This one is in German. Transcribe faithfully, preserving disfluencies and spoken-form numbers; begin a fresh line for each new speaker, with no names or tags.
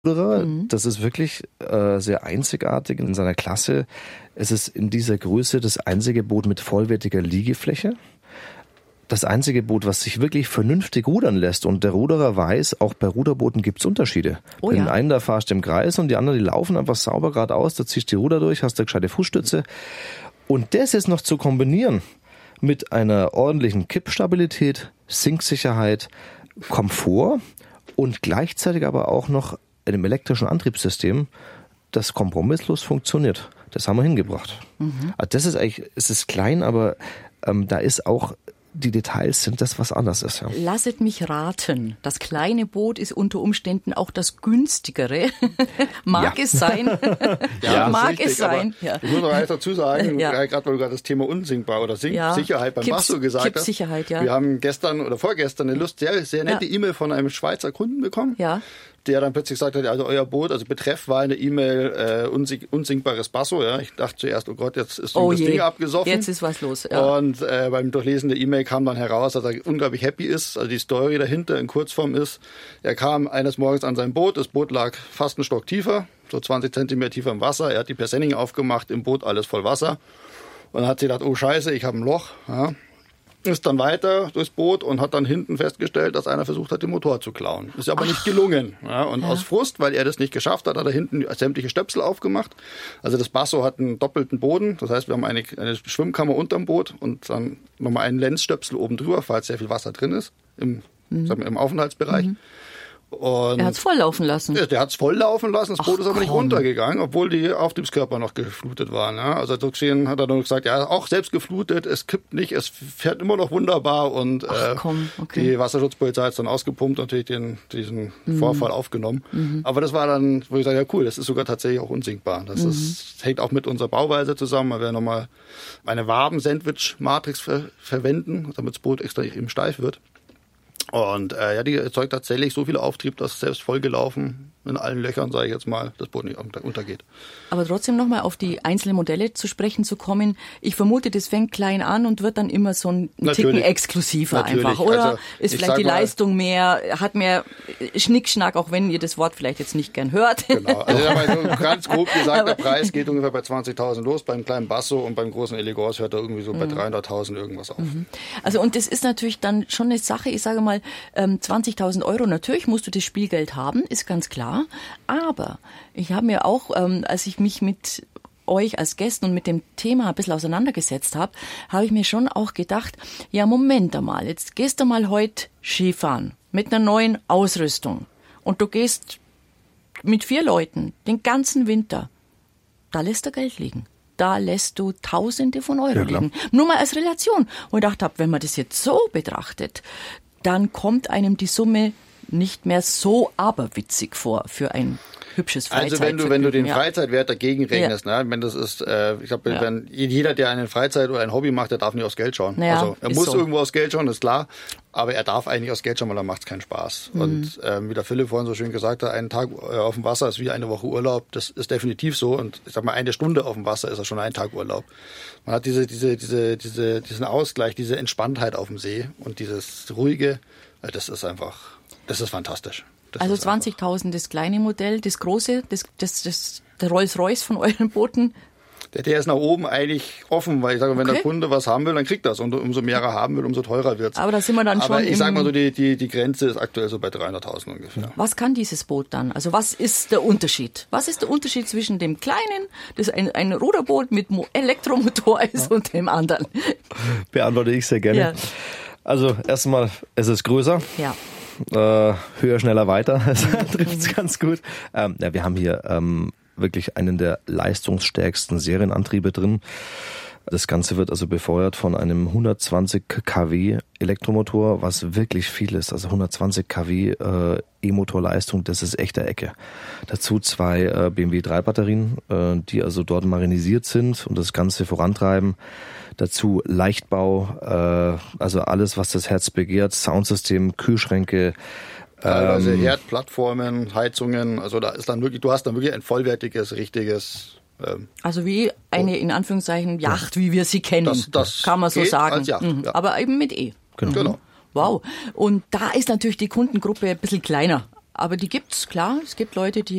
Mhm. Das ist wirklich äh, sehr einzigartig in seiner Klasse. Es ist in dieser Größe das einzige Boot mit vollwertiger Liegefläche. Das einzige Boot, was sich wirklich vernünftig rudern lässt. Und der Ruderer weiß, auch bei Ruderbooten gibt es Unterschiede.
Oh,
bei
ja.
den einen, da fahrst du im Kreis und die anderen, die laufen einfach sauber geradeaus. Da ziehst du die Ruder durch, hast eine gescheite Fußstütze. Und das jetzt noch zu kombinieren mit einer ordentlichen Kippstabilität, Sinksicherheit, Komfort und gleichzeitig aber auch noch einem elektrischen Antriebssystem, das kompromisslos funktioniert. Das haben wir hingebracht. Mhm. Also das ist eigentlich, es ist klein, aber ähm, da ist auch, die Details sind das, was anders ist. Ja.
Lasset mich raten. Das kleine Boot ist unter Umständen auch das günstigere. Mag
ja.
es sein.
ja,
Mag
richtig,
es sein. Ja.
Ich muss noch eins dazu sagen,
ja.
gerade weil du gerade das Thema unsinkbar oder Sink-
ja.
Sicherheit beim
Kipps,
Basso gesagt hast.
Kippsicherheit, ja.
Wir haben gestern oder vorgestern eine Lust, sehr, sehr nette
ja.
E-Mail von einem Schweizer Kunden bekommen.
Ja.
Der dann plötzlich gesagt hat, also euer Boot, also Betreff war eine E-Mail äh, unsink- unsinkbares Basso. Ja. Ich dachte zuerst, oh Gott, jetzt ist
oh
das
je.
Ding abgesoffen.
Jetzt ist was los. Ja.
Und äh, beim Durchlesen der E-Mail kam dann heraus, dass er unglaublich happy ist. Also die Story dahinter in Kurzform ist, er kam eines Morgens an sein Boot, das Boot lag fast einen Stock tiefer, so zwanzig Zentimeter tiefer im Wasser. Er hat die Persenning aufgemacht, im Boot alles voll Wasser. Und dann hat sie gedacht, oh Scheiße, ich habe ein Loch. Ja. Ist dann weiter durchs Boot und hat dann hinten festgestellt, dass einer versucht hat, den Motor zu klauen. Ist aber Ach. nicht gelungen. Ja, und ja. aus Frust, weil er das nicht geschafft hat, hat er hinten sämtliche Stöpsel aufgemacht. Also das Basso hat einen doppelten Boden. Das heißt, wir haben eine, eine Schwimmkammer unterm Boot und dann nochmal einen Lenzstöpsel oben drüber, falls sehr viel Wasser drin ist, im, mhm. sagen wir, im Aufenthaltsbereich. Mhm. Und
er hat es voll laufen lassen.
Ja, der hat es voll laufen lassen. Das
Ach,
Boot ist aber
komm.
nicht runtergegangen, obwohl die Auftriebskörper noch geflutet waren. Ja. Also so gesehen hat er nur gesagt, ja, auch selbst geflutet, es kippt nicht, es fährt immer noch wunderbar. Und
Ach,
äh,
komm. Okay.
die Wasserschutzpolizei hat es dann ausgepumpt und natürlich den, diesen
mhm.
Vorfall aufgenommen. Mhm. Aber das war dann, wo ich sage, ja cool, das ist sogar tatsächlich auch unsinkbar. Das, mhm. ist, das hängt auch mit unserer Bauweise zusammen, weil wir nochmal eine Waben-Sandwich-Matrix ver verwenden, damit das Boot extra eben steif wird. Und äh, ja, die erzeugt tatsächlich so viel Auftrieb, dass selbst vollgelaufen in allen Löchern, sage ich jetzt mal, das Boot nicht untergeht.
Aber trotzdem nochmal auf die einzelnen Modelle zu sprechen zu kommen. Ich vermute, das fängt klein an und wird dann immer so ein Ticken exklusiver
Natürlich.
einfach, oder?
Also,
ist vielleicht die
mal,
Leistung mehr, hat mehr Schnickschnack, auch wenn ihr das Wort vielleicht jetzt nicht gern hört.
Genau, also so ganz grob gesagt, der Preis geht ungefähr bei zwanzigtausend los, beim kleinen Basso und beim großen Elegance hört er irgendwie so bei dreihunderttausend irgendwas auf.
Also und das ist natürlich dann schon eine Sache, ich sage mal, zwanzigtausend Euro, natürlich musst du das Spielgeld haben, ist ganz klar. Aber ich habe mir auch, ähm, als ich mich mit euch als Gästen und mit dem Thema ein bisschen auseinandergesetzt habe, habe ich mir schon auch gedacht, ja Moment einmal, jetzt gehst du mal heute Skifahren mit einer neuen Ausrüstung und du gehst mit vier Leuten den ganzen Winter, da lässt du Geld liegen. Da lässt du Tausende von Euro ja, liegen. Nur mal als Relation. Und ich dachte, wenn man das jetzt so betrachtet, dann kommt einem die Summe nicht mehr so aberwitzig vor für ein hübsches Freizeit.
Also wenn du wenn du den
ja.
Freizeitwert dagegen rechnest,
ja.
ne, wenn das ist, äh, ich glaube,
ja.
wenn jeder, der eine Freizeit oder ein Hobby macht, der darf nicht aufs Geld schauen.
Naja,
also er muss
so.
irgendwo aufs Geld schauen, ist klar, aber er darf eigentlich aufs Geld schauen, weil dann macht es keinen Spaß. Mhm. Und ähm, wie der Philipp vorhin so schön gesagt hat, einen Tag äh, auf dem Wasser ist wie eine Woche Urlaub. Das ist definitiv so. Und ich sag mal, eine Stunde auf dem Wasser ist ja schon ein Tag Urlaub. Man hat diese diese diese diese diesen Ausgleich, diese Entspanntheit auf dem See und dieses ruhige. Äh, das ist einfach, das ist fantastisch. Das
also zwanzigtausend das kleine Modell, das große, das, das, das, der Rolls-Royce von euren Booten?
Der, der ist nach oben eigentlich offen, weil ich sage, wenn
okay.
der Kunde was haben will, dann kriegt er es. Und umso mehr er haben will, umso teurer wird es.
Aber da sind wir dann
Aber
schon
ich sage mal so, die, die, die Grenze ist aktuell so bei dreihunderttausend ungefähr.
Was kann dieses Boot dann? Also was ist der Unterschied? Was ist der Unterschied zwischen dem kleinen, das ein, ein Ruderboot mit Mo- Elektromotor ist, ja. und dem anderen?
Beantworte ich sehr gerne. Ja. Also erstmal, es ist größer.
Ja.
Äh, höher, schneller, weiter. Das trifft es ganz gut. Ähm, ja, wir haben hier ähm, wirklich einen der leistungsstärksten Serienantriebe drin. Das Ganze wird also befeuert von einem hundertzwanzig Kilowatt Elektromotor, was wirklich viel ist. Also hundertzwanzig Kilowatt äh, E-Motorleistung, das ist echter Ecke. Dazu zwei äh, B M W drei Batterien, äh, die also dort marinisiert sind und das Ganze vorantreiben. Dazu Leichtbau, äh, also alles, was das Herz begehrt, Soundsystem, Kühlschränke.
Teilweise ähm, Herdplattformen, Heizungen, also da ist dann wirklich, du hast dann wirklich ein vollwertiges, richtiges. Ähm,
also wie eine, in Anführungszeichen, Yacht, wie wir sie kennen,
das, das
kann man so sagen.
Als Yacht,
mhm.
ja.
Aber eben mit E.
Genau.
genau.
Wow. Und da ist natürlich die Kundengruppe ein bisschen kleiner Aber die gibt's, klar. Es gibt Leute, die